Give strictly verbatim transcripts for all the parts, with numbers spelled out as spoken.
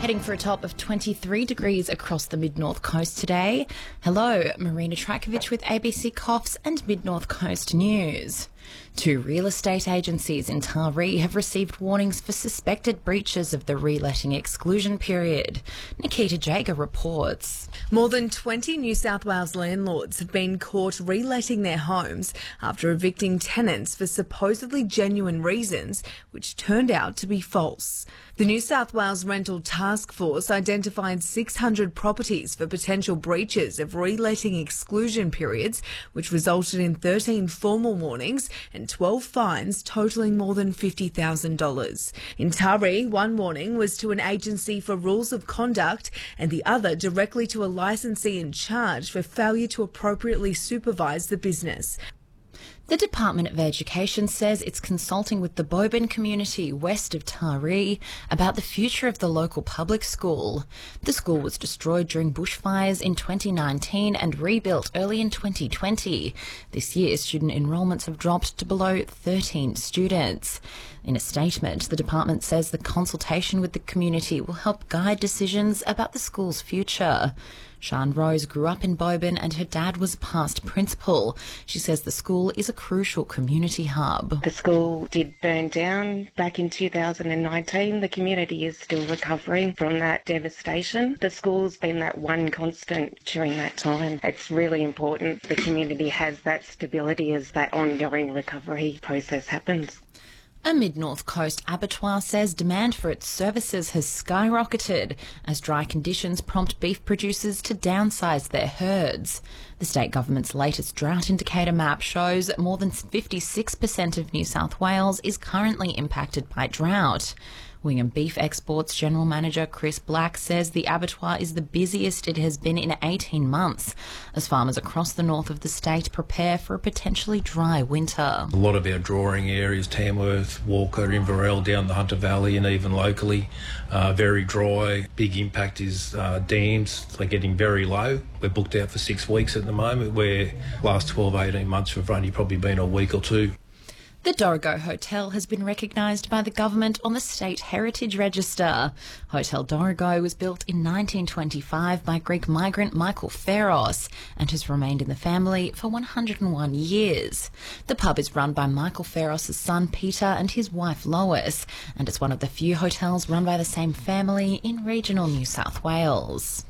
Heading for a top of twenty-three degrees across the Mid-North Coast today. Hello, Marina Trakovic with A B C Coffs and Mid-North Coast News. Two real estate agencies in Taree have received warnings for suspected breaches of the reletting exclusion period. Nikita Jager reports. More than twenty New South Wales landlords have been caught reletting their homes after evicting tenants for supposedly genuine reasons, which turned out to be false. The New South Wales Rental Task Force identified six hundred properties for potential breaches of reletting exclusion periods, which resulted in thirteen formal warnings and twelve fines totalling more than fifty thousand dollars. In Taree, one warning was to an agency for rules of conduct and the other directly to a licensee in charge for failure to appropriately supervise the business. The Department of Education says it's consulting with the Boban community west of Taree about the future of the local public school. The school was destroyed during bushfires in twenty nineteen and rebuilt early in twenty twenty. This year, student enrolments have dropped to below thirteen students. In a statement, the department says the consultation with the community will help guide decisions about the school's future. Sian Rose grew up in Boban and her dad was a past principal. She says the school is a crucial community hub. The school did burn down back in two thousand nineteen. The community is still recovering from that devastation. The school's been that one constant during that time. It's really important the community has that stability as that ongoing recovery process happens. A Mid-North Coast abattoir says demand for its services has skyrocketed as dry conditions prompt beef producers to downsize their herds. The state government's latest drought indicator map shows more than fifty-six percent of New South Wales is currently impacted by drought. Wingham Beef Exports General Manager Chris Black says the abattoir is the busiest it has been in eighteen months, as farmers across the north of the state prepare for a potentially dry winter. A lot of our drawing areas, Tamworth, Walker, Inverell, down the Hunter Valley and even locally, uh, very dry. Big impact is uh, dams. They're getting very low. We're booked out for six weeks at the moment, where last twelve, eighteen months we've only probably been a week or two. The Dorrigo Hotel has been recognised by the government on the State Heritage Register. Hotel Dorrigo was built in nineteen twenty-five by Greek migrant Michael Pharos and has remained in the family for one hundred and one years. The pub is run by Michael Pharos' son Peter and his wife Lois, and it's one of the few hotels run by the same family in regional New South Wales.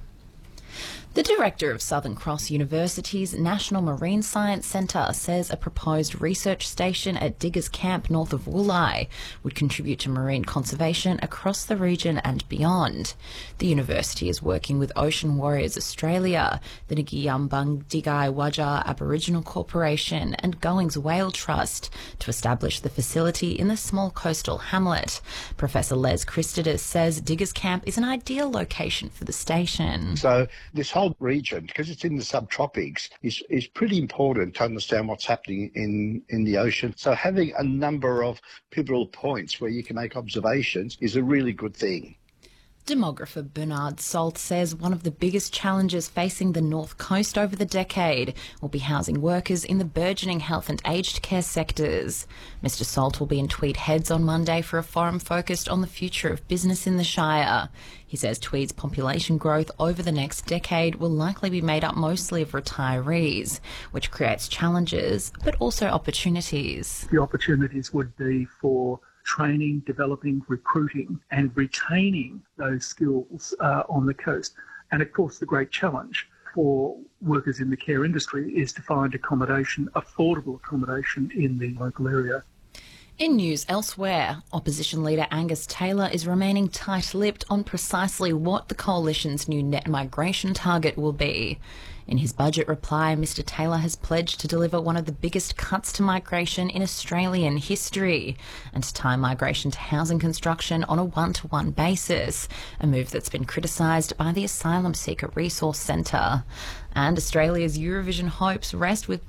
The director of Southern Cross University's National Marine Science Centre says a proposed research station at Diggers Camp north of Woolai would contribute to marine conservation across the region and beyond. The university is working with Ocean Warriors Australia, the Ngiyambung Digai Wajar Aboriginal Corporation and Goings Whale Trust to establish the facility in the small coastal hamlet. Professor Les Christidis says Diggers Camp is an ideal location for the station. So this whole region, because it's in the subtropics, is, is pretty important to understand what's happening in, in the ocean. So having a number of pivotal points where you can make observations is a really good thing. Demographer Bernard Salt says one of the biggest challenges facing the North Coast over the decade will be housing workers in the burgeoning health and aged care sectors. Mister Salt will be in Tweed Heads on Monday for a forum focused on the future of business in the Shire. He says Tweed's population growth over the next decade will likely be made up mostly of retirees, which creates challenges but also opportunities. The opportunities would be for training, developing, recruiting and retaining those skills uh, on the coast. And of course the great challenge for workers in the care industry is to find accommodation, affordable accommodation in the local area. In news elsewhere, opposition leader Angus Taylor is remaining tight-lipped on precisely what the coalition's new net migration target will be. In his budget reply, Mister Taylor has pledged to deliver one of the biggest cuts to migration in Australian history and to tie migration to housing construction on a one-to-one basis, a move that's been criticised by the Asylum Seeker Resource Centre. And Australia's Eurovision hopes rest with